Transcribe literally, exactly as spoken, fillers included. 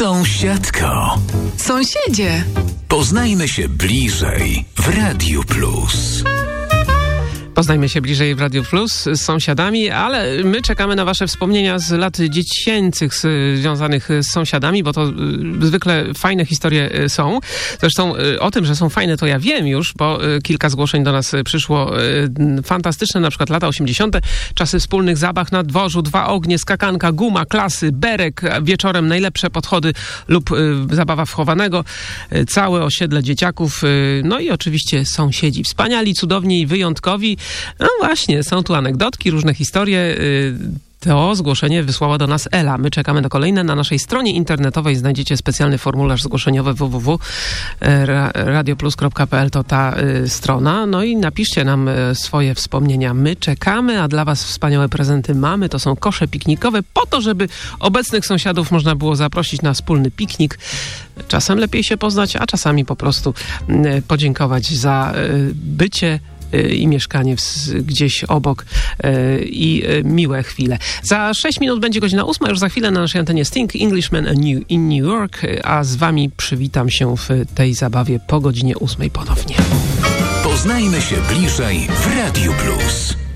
Sąsiadko. Sąsiedzie. Poznajmy się bliżej w Radiu Plus. Poznajmy się bliżej w Radio Plus z sąsiadami, ale my czekamy na wasze wspomnienia z lat dziecięcych z, związanych z sąsiadami, bo to y, zwykle fajne historie y, są. Zresztą y, o tym, że są fajne, to ja wiem już, bo y, kilka zgłoszeń do nas y, przyszło. Y, fantastyczne, na przykład lata osiemdziesiąte. Czasy wspólnych zabaw na dworzu, dwa ognie, skakanka, guma, klasy, berek, wieczorem najlepsze podchody lub y, zabawa wchowanego. Y, całe osiedle dzieciaków, y, no i oczywiście sąsiedzi. Wspaniali, cudowni i wyjątkowi. No właśnie, są tu anegdotki, różne historie. To zgłoszenie wysłała do nas Ela. My czekamy na kolejne. Na naszej stronie internetowej znajdziecie specjalny formularz zgłoszeniowy w w w kropka radioplus kropka p l. To ta y, strona. No i napiszcie nam y, swoje wspomnienia. My czekamy, a dla was wspaniałe prezenty mamy. To są kosze piknikowe po to, żeby obecnych sąsiadów można było zaprosić na wspólny piknik. Czasem lepiej się poznać, a czasami po prostu y, podziękować za y, bycie i mieszkanie w, gdzieś obok yy, i yy, miłe chwile. Za sześć minut będzie godzina ósma, już za chwilę na naszej antenie Sting, Englishman New in New York, a z wami przywitam się w tej zabawie po godzinie ósmej ponownie. Poznajmy się bliżej w Radiu Plus.